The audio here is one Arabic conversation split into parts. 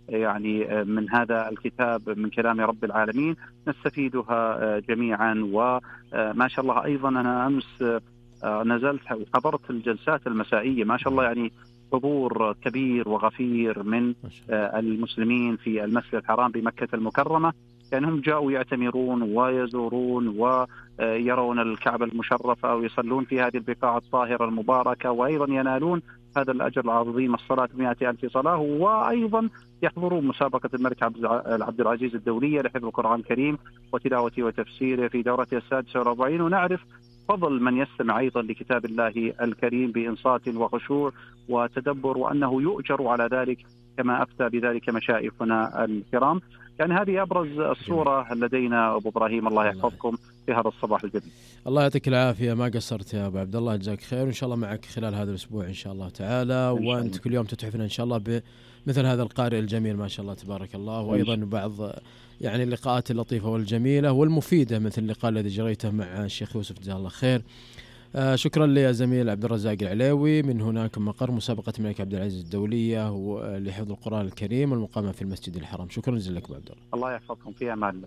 يعني من هذا الكتاب من كلام رب العالمين نستفيدها جميعا. وما شاء الله أيضا أنا أمس نزلت وحضرت الجلسات المسائية، ما شاء الله يعني حضور كبير وغفير من المسلمين في المسجد الحرام بمكة المكرمة، يعني هم جاءوا يعتمرون ويزورون ويرون الكعبة المشرفة ويصلون في هذه البقاع الطاهرة المباركة، وأيضا ينالون هذا الأجر العظيم الصلاة 100,000 صلاة، وأيضا يحضرون مسابقة الملك عبد العزيز الدولية لحفظ القرآن الكريم وتلاوته وتفسيره في دورته 46. ونعرف فضل من يستمع أيضا لكتاب الله الكريم بإنصات وخشوع وتدبر، وأنه يؤجر على ذلك كما أفتى بذلك مشايخنا الكرام. يعني هذه أبرز الصورة لدينا أبو إبراهيم، الله يحفظكم في هذا الصباح الجميل. الله يعطيك العافية، ما قصرت يا أبو عبد الله، جزاك خير، وإن شاء الله معك خلال هذا الأسبوع إن شاء الله تعالى، وأنت كل يوم تتحفنا إن شاء الله بمثل هذا القارئ الجميل ما شاء الله تبارك الله، وأيضا بعض يعني اللقاءات اللطيفة والجميلة والمفيدة مثل اللقاء الذي جريته مع الشيخ يوسف جزاه الله خير. شكرا لي يا زميل عبد الرزاق العليوي من هناك مقر مسابقة الملك عبد العزيز الدولية لحفظ القرآن الكريم والمقامة في المسجد الحرام. شكرا جزيلا لك أبو عبد الله. الله يحفظكم في أمان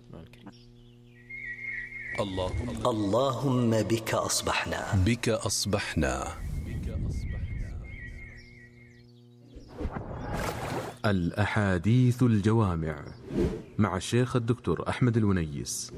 الله. اللهم بك أصبحنا. بك أصبحنا. الأحاديث الجوامع مع الشيخ الدكتور أحمد الونيس.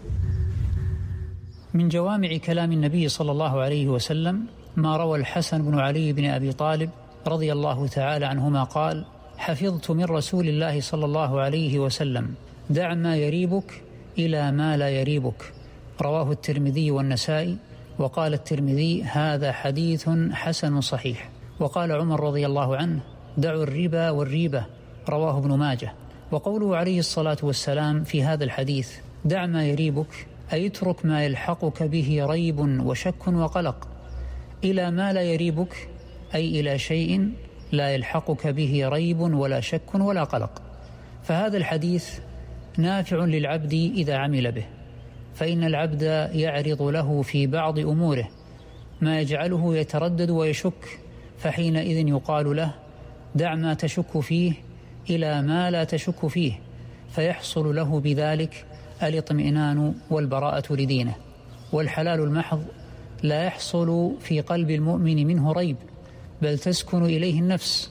من جوامع كلام النبي صلى الله عليه وسلم ما روى الحسن بن علي بن أبي طالب رضي الله تعالى عنهما قال: حفظت من رسول الله صلى الله عليه وسلم: دع ما يريبك إلى ما لا يريبك. رواه الترمذي والنسائي، وقال الترمذي: هذا حديث حسن صحيح. وقال عمر رضي الله عنه: دعوا الربا والريبة. رواه ابن ماجه. وقوله عليه الصلاة والسلام في هذا الحديث: دع ما يريبك، أي اترك ما يلحقك به ريب وشك وقلق، إلى ما لا يريبك أي إلى شيء لا يلحقك به ريب ولا شك ولا قلق. فهذا الحديث نافع للعبد إذا عمل به، فإن العبد يعرض له في بعض أموره ما يجعله يتردد ويشك، فحينئذ يقال له: دع ما تشك فيه إلى ما لا تشك فيه، فيحصل له بذلك الاطمئنان والبراءة لدينه. والحلال المحض لا يحصل في قلب المؤمن منه ريب، بل تسكن إليه النفس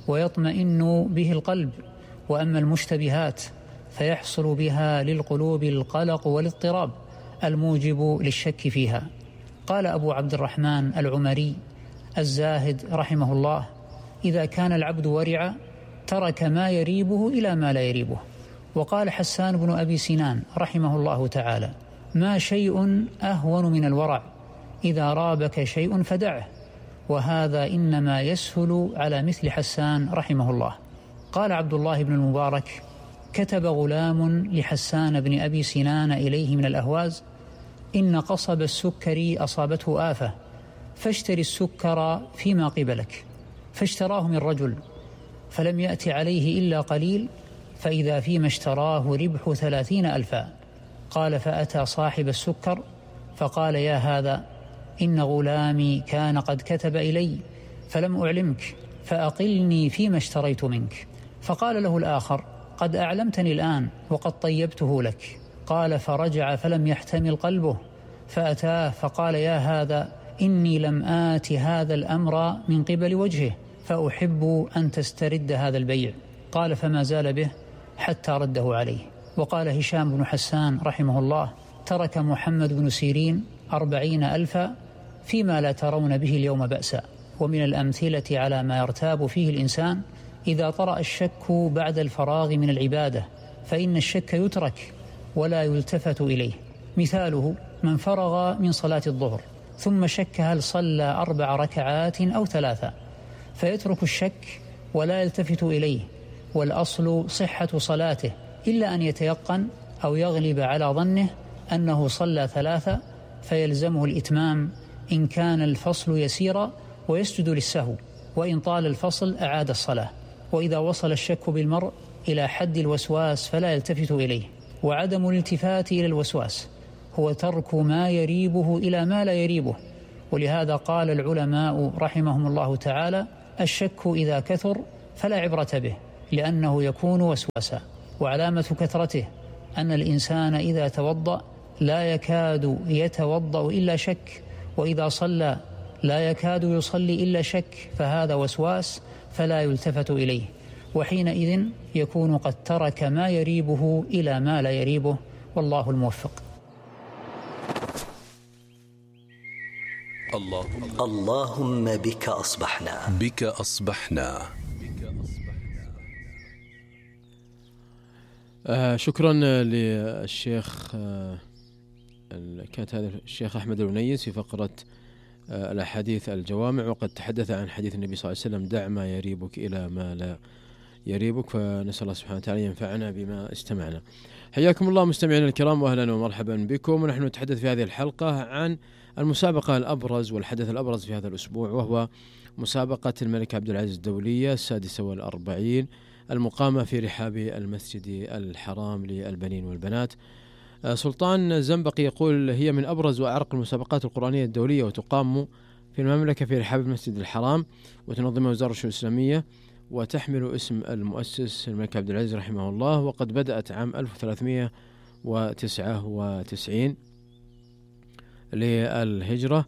ويطمئن به القلب. وأما المشتبهات فيحصل بها للقلوب القلق والاضطراب الموجب للشك فيها. قال أبو عبد الرحمن العمري الزاهد رحمه الله: إذا كان العبد ورع ترك ما يريبه إلى ما لا يريبه. وقال حسان بن أبي سنان رحمه الله تعالى: ما شيء أهون من الورع، إذا رابك شيء فدعه. وهذا إنما يسهل على مثل حسان رحمه الله. قال عبد الله بن المبارك: كتب غلام لحسان بن أبي سنان إليه من الأهواز: إن قصب السكر أصابته آفة، فاشتري السكر فيما قبلك. فاشتراه من رجل، فلم يأت عليه إلا قليل، فإذا فيما اشتراه ربح 30,000. قال: فأتى صاحب السكر فقال: يا هذا، إن غلامي كان قد كتب إلي فلم أعلمك، فأقلني فيما اشتريت منك. فقال له الآخر: قد أعلمتني الآن وقد طيبته لك. قال: فرجع فلم يحتمل قلبه، فأتاه فقال: يا هذا، إني لم آت هذا الأمر من قبل وجهه، فأحب أن تسترد هذا البيع. قال: فما زال به حتى رده عليه. وقال هشام بن حسان رحمه الله: ترك محمد بن سيرين 40,000 فيما لا ترون به اليوم بأسا. ومن الأمثلة على ما يرتاب فيه الإنسان إذا طرأ الشك بعد الفراغ من العبادة، فإن الشك يترك ولا يلتفت إليه. مثاله: من فرغ من صلاة الظهر ثم شك هل صلى 4 ركعات أو 3، فيترك الشك ولا يلتفت إليه، والأصل صحة صلاته، إلا أن يتيقن أو يغلب على ظنه أنه صلى 3، فيلزمه الإتمام إن كان الفصل يسيرا، ويسجد للسهو، وإن طال الفصل أعاد الصلاة. وإذا وصل الشك بالمرء إلى حد الوسواس فلا يلتفت إليه. وعدم الالتفات إلى الوسواس هو ترك ما يريبه إلى ما لا يريبه. ولهذا قال العلماء رحمهم الله تعالى: الشك إذا كثر فلا عبرة به، لأنه يكون وسواسا. وعلامة كثرته أن الإنسان إذا توضأ لا يكاد يتوضأ إلا شك، وإذا صلى لا يكاد يصلي إلا شك، فهذا وسواس فلا يلتفت إليه، وحينئذ يكون قد ترك ما يريبه إلى ما لا يريبه، والله الموفق. اللهم بك أصبحنا. بك أصبحنا. شكرا للشيخ كانت هذا الشيخ أحمد الونيس في فقرة الأحاديث الجوامع، وقد تحدث عن حديث النبي صلى الله عليه وسلم: دع ما يريبك إلى ما لا يريبك. فنسأل الله سبحانه وتعالى ينفعنا بما استمعنا. حياكم الله مستمعينا الكرام، وأهلا ومرحبا بكم. ونحن نتحدث في هذه الحلقة عن المسابقة الأبرز والحدث الأبرز في هذا الأسبوع، وهو مسابقة الملك عبد العزيز الدولية 46 المقامة في رحاب المسجد الحرام للبنين والبنات. سلطان زنبقي يقول: هي من أبرز وأعرق المسابقات القرآنية الدولية، وتقام في المملكة في رحاب المسجد الحرام، وتنظمها وزارة الشؤون الإسلامية، وتحمل اسم المؤسس الملك عبد العزيز رحمه الله، وقد بدأت عام 1399 للهجرة.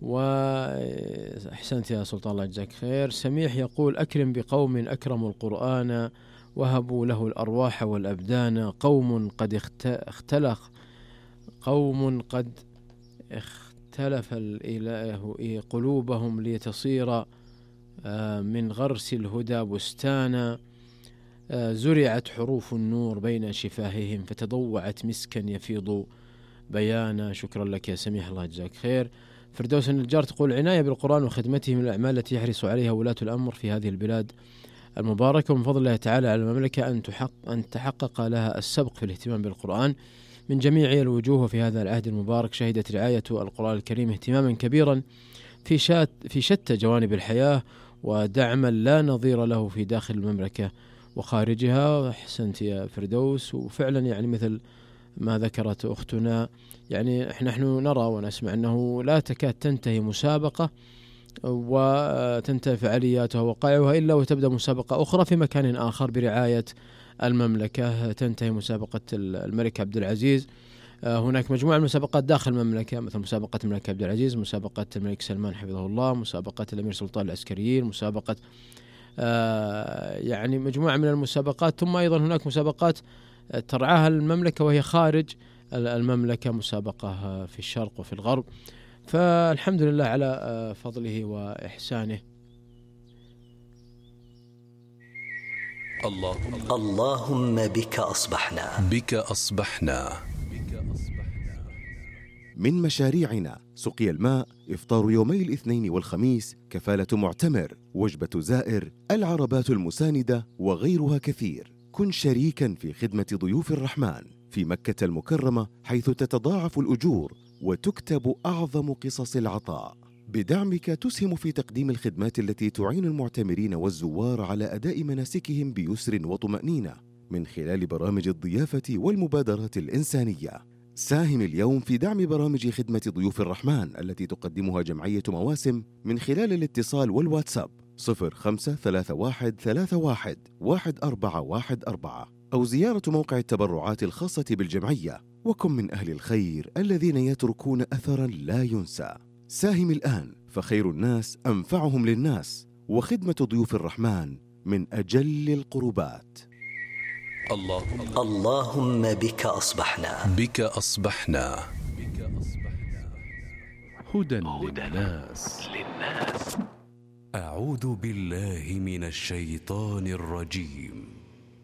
وأحسنت يا سلطان، الله يجزاك خير. سميح يقول: أكرم بقوم أكرموا القرآن وهبوا له الأرواح والأبدان، قوم قد اختلف الإله قلوبهم لتصير من غرس الهدى بستانا، زرعت حروف النور بين شفاههم فتضوعت مسكا يفيض بيانا. شكرا لك يا سميح، الله يجزاك خير. فردوس النجار تقول: عناية بالقرآن وخدمته من الأعمال التي يحرص عليها ولاة الأمر في هذه البلاد المباركة، ومن فضل الله تعالى على المملكة أن تحقق لها السبق في الاهتمام بالقرآن من جميع الوجوه. وفي هذا العهد المبارك شهدت رعاية القرآن الكريم اهتماما كبيرا في شتى جوانب الحياة، ودعما لا نظير له في داخل المملكة وخارجها. أحسنت يا فردوس. وفعلا يعني مثل ما ذكرت أختنا، يعني نحن نرى ونسمع أنه لا تكاد تنتهي مسابقة وتنتهي فعالياتها ووقائعها إلا وتبدأ مسابقة أخرى في مكان آخر برعاية المملكة. تنتهي مسابقة الملك عبد العزيز، هناك مجموعة من المسابقات داخل المملكة، مثل مسابقة الملك عبد العزيز، مسابقة الملك سلمان حفظه الله، مسابقة الأمير سلطان العسكريين، مسابقة يعني مجموعة من المسابقات. ثم أيضا هناك مسابقات ترعاها المملكة وهي خارج المملكة، مسابقة في الشرق وفي الغرب. فالحمد لله على فضله وإحسانه. اللهم بك أصبحنا. بك أصبحنا. من مشاريعنا سقي الماء، إفطار يومي الاثنين والخميس، كفالة معتمر، وجبة زائر، العربات المساندة، وغيرها كثير. كن شريكا في خدمة ضيوف الرحمن في مكة المكرمة، حيث تتضاعف الأجور وتكتب أعظم قصص العطاء. بدعمك تسهم في تقديم الخدمات التي تعين المعتمرين والزوار على أداء مناسكهم بيسر وطمأنينة من خلال برامج الضيافة والمبادرات الإنسانية. ساهم اليوم في دعم برامج خدمة ضيوف الرحمن التي تقدمها جمعية مواسم من خلال الاتصال والواتساب 0531311414 أو زيارة موقع التبرعات الخاصة بالجمعية. وكن من أهل الخير الذين يتركون أثرا لا ينسى. ساهم الآن، فخير الناس أنفعهم للناس، وخدمة ضيوف الرحمن من أجل القربات. اللهم بك أصبحنا. بك أصبحنا. هدى للناس. أعوذ بالله من الشيطان الرجيم.